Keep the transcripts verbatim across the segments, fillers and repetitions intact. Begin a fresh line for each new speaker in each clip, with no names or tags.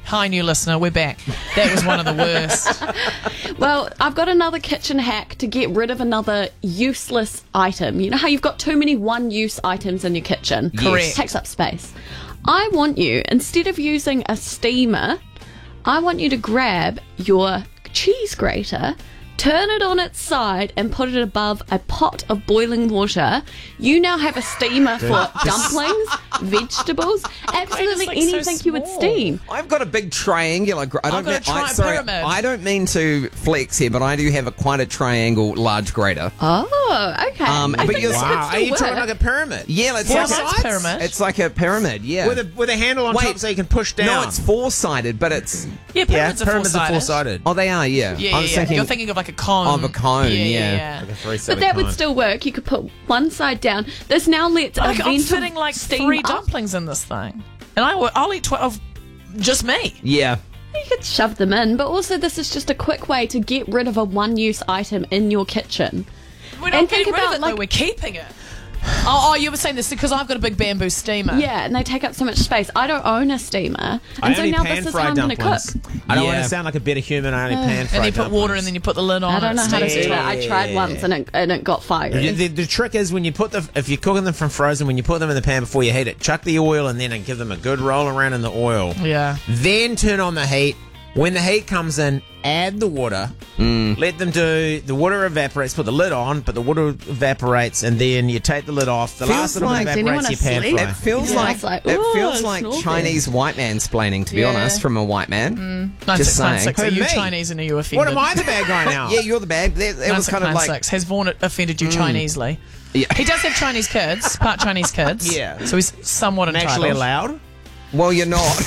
Hi, new listener. We're back. That was one of the worst.
Well, I've got another kitchen hack to get rid of another useless item. You know how you've got too many one-use items in your kitchen?
Correct.
Takes up space. I want you, instead of using a steamer, I want you to grab your cheese grater, turn it on its side and put it above a pot of boiling water. You now have a steamer for dumplings, vegetables, absolutely
like so
anything you would
small.
steam.
I've got a big triangular. Gr- I don't
I've got
mean,
a tri-
I, sorry,
pyramid.
I don't mean to flex here, but I do have a quite a triangle large grater.
Oh, okay.
Um,
I
but
think
you're-
this
Wow,
could
Wow,
still
are you
work.
talking like a pyramid?
Yeah, it's
Four
like
sides
a,
pyramid.
It's like a pyramid. Yeah,
With a with a handle on
Wait.
top so you can push down.
no, it's four sided, but it's
Yeah,
yeah,
pyramids,
pyramids
are
are
four-sided.
four-sided.
oh, they are. Yeah,
Yeah,
I
yeah,
was
yeah.
thinking.
You're thinking of like a cone.
Of a cone,
Yeah,
yeah.
yeah.
Like a three
But that would still work. You could put one side down. This now lets a
Like, I'm
vent
fitting like
steam
three
up.
dumplings in this thing. And I, will- I'll eat twelve, just me.
yeah,
You could shove them in, but also this is just a quick way to get rid of a one-use item in your kitchen.
We're not
And
getting
think
rid of
about,
it, though.
like-
We're keeping it. Oh, oh, you were saying this because I've got a big bamboo steamer.
Yeah, and they take up so much space. I don't own a steamer, and
I
so
only
now
pan
this is
fry
how I'm going to cook.
dumplings. I don't
Yeah.
want to sound like a better human. I only pan fry
And you put
dumplings.
water and then you put the lid on.
I don't know
and
how to
it
do
stays
that. I tried once and it, and it got fiery.
The, the, the trick is when you put the if you're cooking them from frozen, when you put them in the pan before you heat it, chuck the oil and then give them a good roll around in the oil.
Yeah.
Then turn on the heat. When the heat comes in, add the water. Let them do. The water evaporates. Put the lid on, but the water evaporates, and then you take the lid off. The
Feels
last little
like-
bit
Is anyone
evaporates. You pan
asleep?
fry.
it feels
Yeah.
like,
It's like,
it
ooh,
feels
it's
like
snorkeling.
Chinese white man splaining. To be
Yeah.
honest, from a white man.
nine
Just
six nine
saying.
six. Are
Who,
you
me?
Chinese and are you offended?
What am I the bad guy now?
Yeah, you're the bad. That, that was kind of like.
nine six nine six. Has Vaughan offended you Chinesely?
Yeah.
He does have Chinese kids, part Chinese kids.
Yeah.
So he's somewhat
I'm
entitled.
actually allowed.
Well, you're not.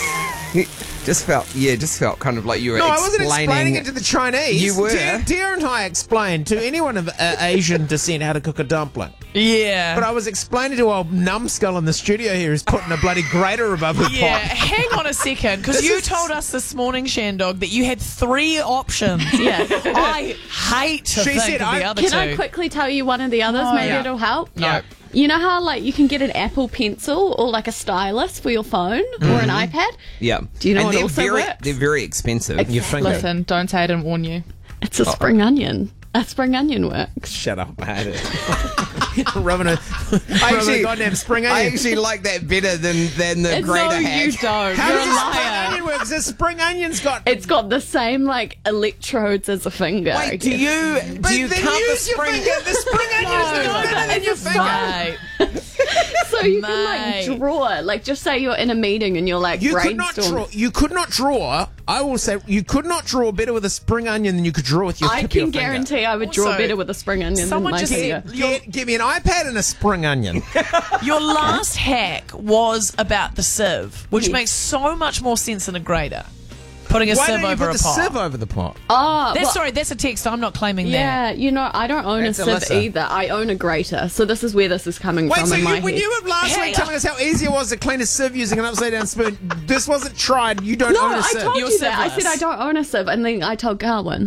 Just felt, yeah, just felt kind of like you were
No, I
explaining.
wasn't explaining it to the Chinese.
You were.
Dear, dear and I explained to anyone of uh, Asian descent how to cook a dumpling.
Yeah.
But I was explaining to old numbskull in the studio here who's putting a bloody grater above the
Yeah,
pot.
hang on a second, because
This
you
is-
told us this morning, Shandog, that you had three options.
Yeah.
I hate to
She
think
said,
of
I-
the other
Can
two.
I quickly tell you one of the others?
Oh,
Maybe
yeah.
it'll help.
No.
You know how like you can get an Apple Pencil or like a stylus for your phone or an iPad?
Yeah.
Do you know
and
what
they're
also
very,
works?
They're very expensive.
Your finger.
Listen, don't say I didn't warn you.
It's a spring onion. A spring onion works.
Shut up, I hate it. rubbing a,
I
rubbing
actually,
a goddamn spring
I
onion.
actually like that better than, than the
It's
greater
no,
hack.
you don't.
How
You're
does
a
a spring
liar.
onion work? The spring onion's got...
It's got the same like electrodes as a finger. I
Wait, do
guess.
you
But
do you
then
cut the
use your
spring?
finger. The spring onion's
No,
not better than your finger.
Mate.
So you
Mate.
can like draw, like just say you're in a meeting and you're like
You could not
brainstorming.
draw. You could not draw. I will say you could not draw better with a spring onion than you could draw with your
I
tip of
can
your finger.
guarantee I would draw
Also,
better with a spring onion than
someone
my
just
finger.
said-
Get, give me an iPad and a spring onion.
Your last hack was about the sieve, which
Yes.
makes so much more sense than a grater. Putting a
Why
sieve
don't you
over
put
a
the
pot.
sieve over the pot?
Oh,
That's
well,
sorry, that's a text. I'm not claiming that.
yeah, you know, I don't own
That's
a sieve
Alyssa.
either. I own a grater. So this is where this is coming
Wait,
from
so
in my
you, when
head.
you were last
Hey.
week telling us how easy it was to clean a sieve using an upside down spoon, this wasn't tried. You don't
no,
own a
I
sieve.
told
You're
you that. I
sieveless.
said I don't own a sieve, and then I told Garwin.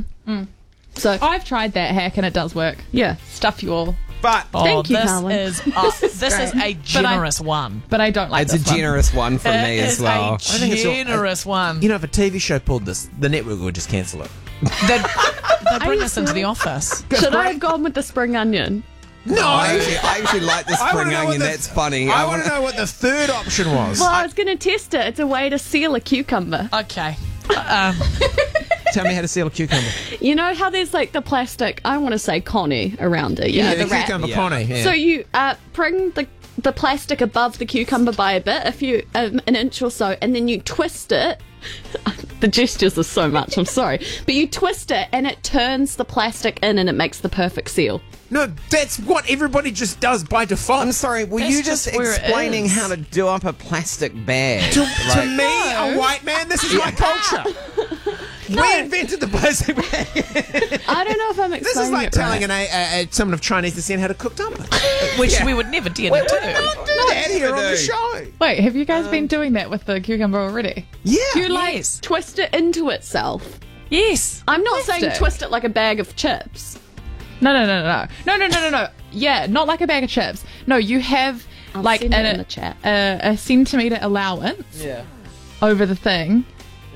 So
I've tried that hack and it does work.
yeah,
Stuff you all.
But
Oh,
Thank you,
this
Carlin.
is uh, this is a generous one.
But I don't like
It's a
this one.
generous one from
It
me as
is
well.
a
think it's all-
generous one.
you know, if a T V show pulled this, the network would just cancel it.
They'd, they'd bring
you
us into the
serious?
office.
should I have gone with the spring onion?
No,
I actually, I actually like the
I wanna
spring
know what
onion.
the-
That's funny.
I,
I
want to
wanna-
know what the third option was.
Well, I was going to test it. It's a way to seal a cucumber.
Okay. Um,
Tell me how to seal a cucumber.
You know how there's like the plastic, I want to say connie around it. You
Yeah,
know,
the,
the wrap.
cucumber
Yeah.
connie. Yeah.
So you uh, bring the the plastic above the cucumber by a bit, if you um, an inch or so, and then you twist it. The gestures are so much. I'm sorry, but you twist it and it turns the plastic in, and it makes the perfect seal.
no, that's what everybody just does by default.
I'm sorry, were
That's
you just,
just where it
explaining
is.
how to do up a plastic bag?
To,
Like-
to me, a white man, this is my culture. We invented the plastic bag.
I don't know if I'm explaining
This is like
it
telling
right.
an, a, a, someone of Chinese descent how to cook dumpling.
which we would never dare to do.
That here on the
do.
show.
Wait, have you guys been doing that with the cucumber already?
Yeah.
You like
Yes.
twist it into itself.
Yes.
I'm not saying
Plastic.
twist it like a bag of chips.
No, no, no, no, no, no, no, no, no. Yeah, not like a bag of chips. No, you have
I'll
like
send it
a,
in the chat.
a, a centimeter allowance
Yeah.
over the thing,